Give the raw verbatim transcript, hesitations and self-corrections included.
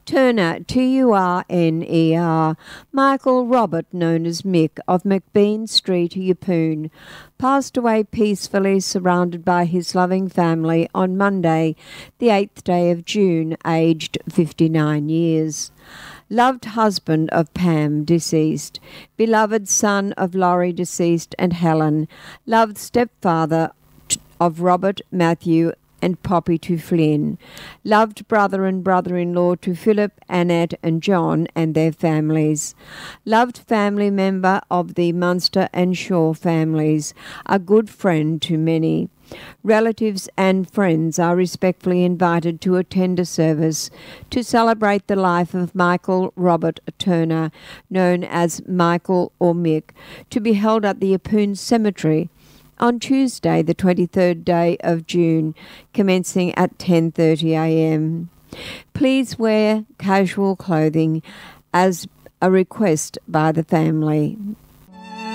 Turner, T U R N E R, Michael Robert, known as Mick, of McBean Street, Yeppoon, passed away peacefully surrounded by his loving family on Monday, the eighth day of June, aged fifty-nine years. Loved husband of Pam, deceased. Beloved son of Laurie, deceased, and Helen. Loved stepfather of Robert, Matthew, and Poppy to Flynn. Loved brother and brother-in-law to Philip, Annette, and John and their families. Loved family member of the Munster and Shaw families. A good friend to many. Relatives and friends are respectfully invited to attend a service to celebrate the life of Michael Robert Turner, known as Michael or Mick, to be held at the Yeppoon Cemetery on Tuesday, the twenty-third day of June, commencing at ten thirty a m. Please wear casual clothing as a request by the family.